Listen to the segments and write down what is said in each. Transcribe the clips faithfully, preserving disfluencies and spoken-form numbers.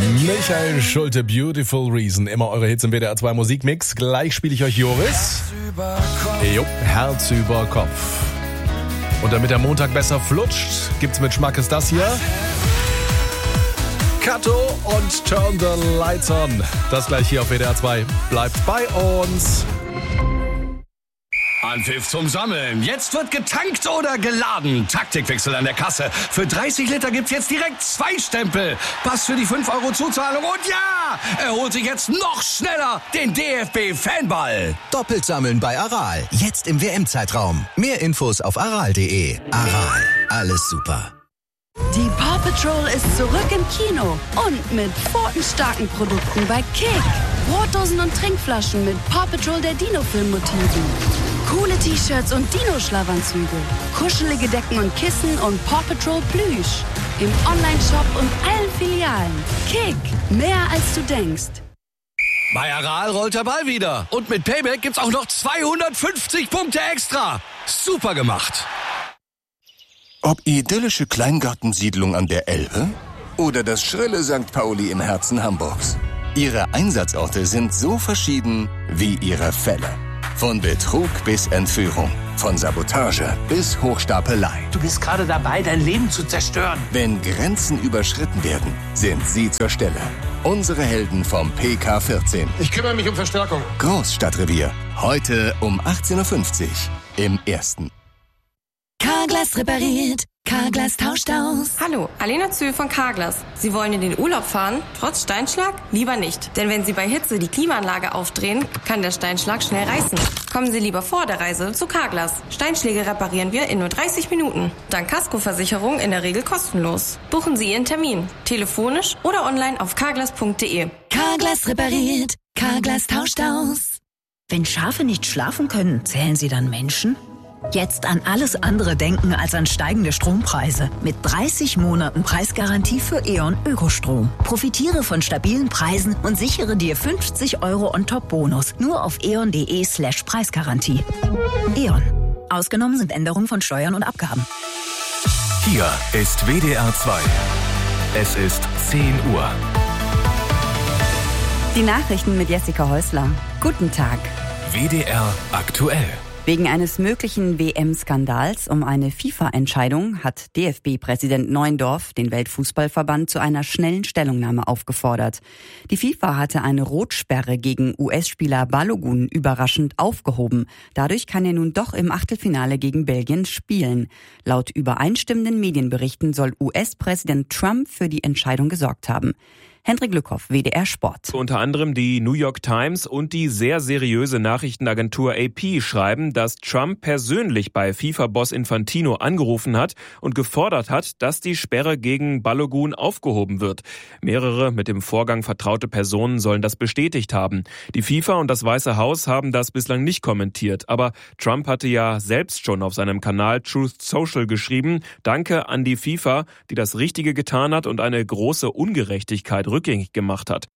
Michael Schulte, Beautiful Reason. Immer eure Hits im W D R zwei Musikmix. Gleich spiele ich euch Joris. Jo, Herz über Kopf. Und damit der Montag besser flutscht, gibt's mit Schmackes das hier. Kato und Turn the Lights On. Das gleich hier auf W D R zwei. Bleibt bei uns. Anpfiff zum Sammeln. Jetzt wird getankt oder geladen. Taktikwechsel an der Kasse. Für dreißig Liter gibt's jetzt direkt zwei Stempel. Pass für die fünf Euro Zuzahlung. Und ja, er holt sich jetzt noch schneller den D F B-Fanball. Doppelt sammeln bei Aral. Jetzt im W M-Zeitraum. Mehr Infos auf aral punkt de. Aral. Alles super. Die Paw Patrol ist zurück im Kino und mit pfotenstarken Produkten bei Kick. Brotdosen und Trinkflaschen mit Paw Patrol der Dino-Film-Motiven. Coole T-Shirts und Dino-Schlafanzüge. Kuschelige Decken und Kissen und Paw Patrol Plüsch. Im Online-Shop und allen Filialen. Kick, mehr als du denkst. Bei Aral rollt der Ball wieder. Und mit Payback gibt's auch noch zweihundertfünfzig Punkte extra. Super gemacht. Ob idyllische Kleingartensiedlung an der Elbe oder das schrille Sankt Pauli im Herzen Hamburgs. Ihre Einsatzorte sind so verschieden wie ihre Fälle. Von Betrug bis Entführung, von Sabotage bis Hochstapelei. Du bist gerade dabei, dein Leben zu zerstören. Wenn Grenzen überschritten werden, sind sie zur Stelle. Unsere Helden vom P K vierzehn. Ich kümmere mich um Verstärkung. Großstadtrevier. Heute um achtzehn Uhr fünfzig im Ersten. Carglass repariert, Carglass tauscht aus. Hallo, Alena Zühl von Carglass. Sie wollen in den Urlaub fahren, trotz Steinschlag? Lieber nicht. Denn wenn Sie bei Hitze die Klimaanlage aufdrehen, kann der Steinschlag schnell reißen. Kommen Sie lieber vor der Reise zu Carglass. Steinschläge reparieren wir in nur dreißig Minuten. Dank Kaskoversicherung in der Regel kostenlos. Buchen Sie Ihren Termin, telefonisch oder online auf carglass punkt de. Carglass repariert, Carglass tauscht aus. Wenn Schafe nicht schlafen können, zählen sie dann Menschen? Jetzt an alles andere denken als an steigende Strompreise. Mit dreißig Monaten Preisgarantie für E.ON Ökostrom. Profitiere von stabilen Preisen und sichere dir fünfzig Euro On-Top-Bonus. Nur auf eon.de slash Preisgarantie. E.ON. Ausgenommen sind Änderungen von Steuern und Abgaben. Hier ist W D R zwei. Es ist zehn Uhr. Die Nachrichten mit Jessica Häusler. Guten Tag. W D R aktuell. Wegen eines möglichen W M-Skandals um eine FIFA-Entscheidung hat D F B-Präsident Neuendorf den Weltfußballverband zu einer schnellen Stellungnahme aufgefordert. Die FIFA hatte eine Rotsperre gegen U S-Spieler Balogun überraschend aufgehoben. Dadurch kann er nun doch im Achtelfinale gegen Belgien spielen. Laut übereinstimmenden Medienberichten soll U S-Präsident Trump für die Entscheidung gesorgt haben. Hendrik Lückhoff, W D R Sport. Unter anderem die New York Times und die sehr seriöse Nachrichtenagentur A P schreiben, dass Trump persönlich bei FIFA-Boss Infantino angerufen hat und gefordert hat, dass die Sperre gegen Balogun aufgehoben wird. Mehrere mit dem Vorgang vertraute Personen sollen das bestätigt haben. Die FIFA und das Weiße Haus haben das bislang nicht kommentiert. Aber Trump hatte ja selbst schon auf seinem Kanal Truth Social geschrieben, Danke an die FIFA, die das Richtige getan hat und eine große Ungerechtigkeit rückgängig gemacht hat.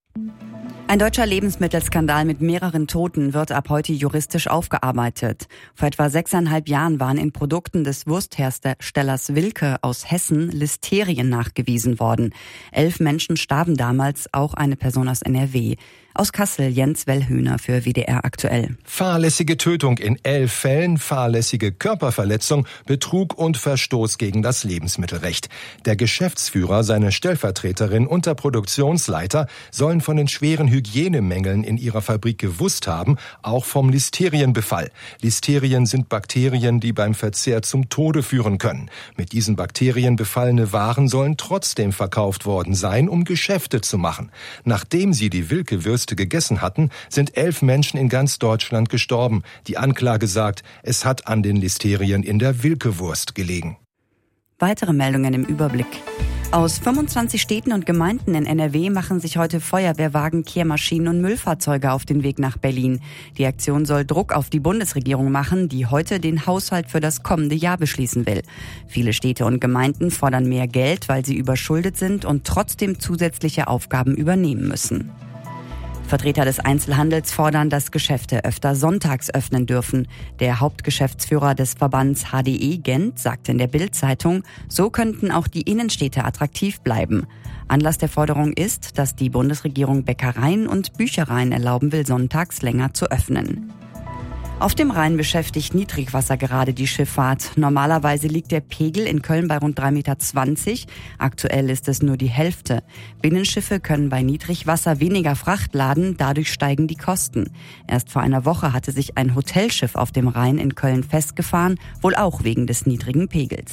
Ein deutscher Lebensmittelskandal mit mehreren Toten wird ab heute juristisch aufgearbeitet. Vor etwa sechseinhalb Jahren waren in Produkten des Wurstherstellers Wilke aus Hessen Listerien nachgewiesen worden. Elf Menschen starben damals, auch eine Person aus N R W. Aus Kassel Jens Wellhöhner für W D R aktuell. Fahrlässige Tötung in elf Fällen, fahrlässige Körperverletzung, Betrug und Verstoß gegen das Lebensmittelrecht. Der Geschäftsführer, seine Stellvertreterin und der Produktionsleiter sollen von den schweren Hygienemängeln in ihrer Fabrik gewusst haben, auch vom Listerienbefall. Listerien sind Bakterien, die beim Verzehr zum Tode führen können. Mit diesen Bakterien befallene Waren sollen trotzdem verkauft worden sein, um Geschäfte zu machen. Nachdem sie die Wilke-Würste gegessen hatten, sind elf Menschen in ganz Deutschland gestorben. Die Anklage sagt, es hat an den Listerien in der Wilke-Wurst gelegen. Weitere Meldungen im Überblick. Aus fünfundzwanzig Städten und Gemeinden in N R W machen sich heute Feuerwehrwagen, Kehrmaschinen und Müllfahrzeuge auf den Weg nach Berlin. Die Aktion soll Druck auf die Bundesregierung machen, die heute den Haushalt für das kommende Jahr beschließen will. Viele Städte und Gemeinden fordern mehr Geld, weil sie überschuldet sind und trotzdem zusätzliche Aufgaben übernehmen müssen. Vertreter des Einzelhandels fordern, dass Geschäfte öfter sonntags öffnen dürfen. Der Hauptgeschäftsführer des Verbands H D E Gent sagte in der Bild-Zeitung, so könnten auch die Innenstädte attraktiv bleiben. Anlass der Forderung ist, dass die Bundesregierung Bäckereien und Büchereien erlauben will, sonntags länger zu öffnen. Auf dem Rhein beschäftigt Niedrigwasser gerade die Schifffahrt. Normalerweise liegt der Pegel in Köln bei rund drei Komma zwanzig Meter. Aktuell ist es nur die Hälfte. Binnenschiffe können bei Niedrigwasser weniger Fracht laden, dadurch steigen die Kosten. Erst vor einer Woche hatte sich ein Hotelschiff auf dem Rhein in Köln festgefahren, wohl auch wegen des niedrigen Pegels.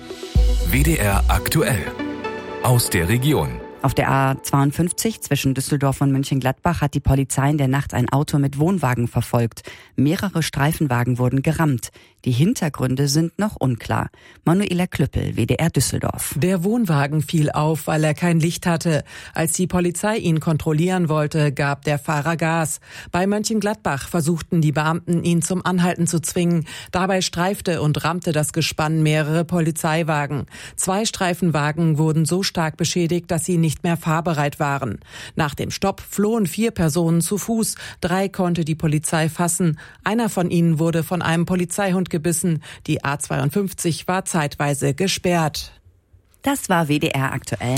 W D R aktuell. Aus der Region. Auf der A zweiundfünfzig zwischen Düsseldorf und Mönchengladbach hat die Polizei in der Nacht ein Auto mit Wohnwagen verfolgt. Mehrere Streifenwagen wurden gerammt. Die Hintergründe sind noch unklar. Manuela Klüppel, W D R Düsseldorf. Der Wohnwagen fiel auf, weil er kein Licht hatte. Als die Polizei ihn kontrollieren wollte, gab der Fahrer Gas. Bei Mönchengladbach versuchten die Beamten, ihn zum Anhalten zu zwingen. Dabei streifte und rammte das Gespann mehrere Polizeiwagen. Zwei Streifenwagen wurden so stark beschädigt, dass sie nicht mehr fahrbereit waren. Nach dem Stopp flohen vier Personen zu Fuß. Drei konnte die Polizei fassen. Einer von ihnen wurde von einem Polizeihund gebissen. Die A zweiundfünfzig war zeitweise gesperrt. Das war W D R aktuell.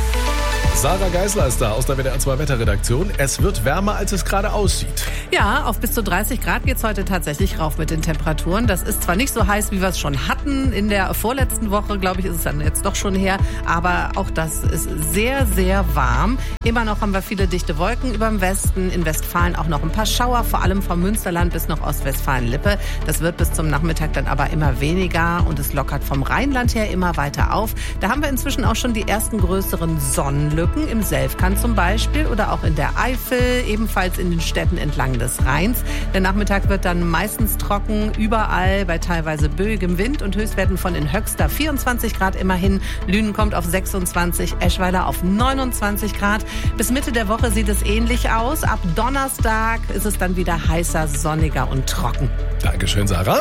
Sarah Geisler ist da aus der W D R zwei Wetterredaktion. Es wird wärmer, als es gerade aussieht. Ja, auf bis zu dreißig Grad geht's heute tatsächlich rauf mit den Temperaturen. Das ist zwar nicht so heiß, wie wir es schon hatten. In der vorletzten Woche, glaube ich, ist es dann jetzt doch schon her. Aber auch das ist sehr, sehr warm. Immer noch haben wir viele dichte Wolken über dem Westen. In Westfalen auch noch ein paar Schauer, vor allem vom Münsterland bis nach Ostwestfalen-Lippe. Das wird bis zum Nachmittag dann aber immer weniger und es lockert vom Rheinland her immer weiter auf. Da haben wir inzwischen auch schon die ersten größeren Sonnenlücken. Im Selfkant zum Beispiel oder auch in der Eifel, ebenfalls in den Städten entlang des Rheins. Der Nachmittag wird dann meistens trocken, überall bei teilweise böigem Wind und Höchstwerten von in Höxter vierundzwanzig Grad immerhin. Lünen kommt auf sechsundzwanzig, Eschweiler auf neunundzwanzig Grad. Bis Mitte der Woche sieht es ähnlich aus. Ab Donnerstag ist es dann wieder heißer, sonniger und trocken. Dankeschön, Sarah.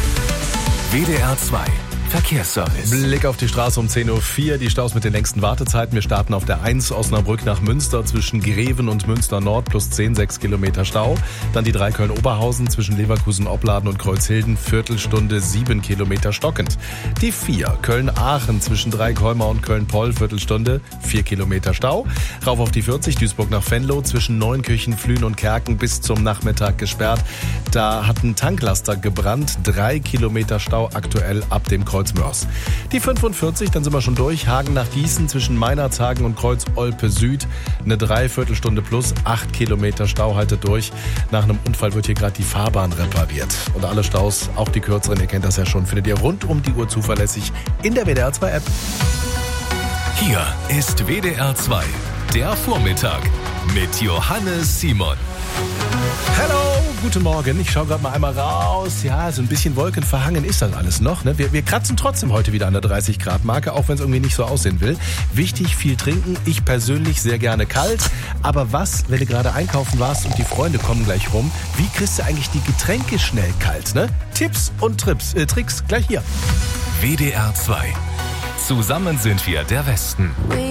W D R zwei. Verkehrsservice. Blick auf die Straße um zehn Uhr vier, die Staus mit den längsten Wartezeiten. Wir starten auf der eins Osnabrück nach Münster zwischen Greven und Münster Nord plus zehn, sechs Kilometer Stau. Dann die drei Köln-Oberhausen zwischen Leverkusen-Opladen und Kreuzhilden, Viertelstunde, sieben Kilometer stockend. Die vier Köln-Aachen zwischen Dreikolmer und Köln-Poll, Viertelstunde, vier Kilometer Stau. Rauf auf die vierzig Duisburg nach Venlo zwischen Neunkirchen, Flühen und Kerken bis zum Nachmittag gesperrt. Da hat ein Tanklaster gebrannt, drei Kilometer Stau aktuell ab dem Kreuz. Die fünfundvierzig, dann sind wir schon durch. Hagen nach Gießen zwischen Meinerzhagen und Kreuz Olpe Süd. Eine Dreiviertelstunde plus, acht Kilometer Stau haltet durch. Nach einem Unfall wird hier gerade die Fahrbahn repariert. Und alle Staus, auch die kürzeren, ihr kennt das ja schon, findet ihr rund um die Uhr zuverlässig in der W D R zwei App. Hier ist W D R zwei, der Vormittag mit Johannes Simon. Hallo, guten Morgen. Ich schaue gerade mal einmal raus. Ja, so ein bisschen wolkenverhangen ist das alles noch. Ne? Wir, wir kratzen trotzdem heute wieder an der dreißig Grad Marke, auch wenn es irgendwie nicht so aussehen will. Wichtig, viel trinken. Ich persönlich sehr gerne kalt. Aber was, wenn du gerade einkaufen warst und die Freunde kommen gleich rum, wie kriegst du eigentlich die Getränke schnell kalt? Ne? Tipps und Trips, äh, Tricks gleich hier. W D R zwei. Zusammen sind wir der Westen.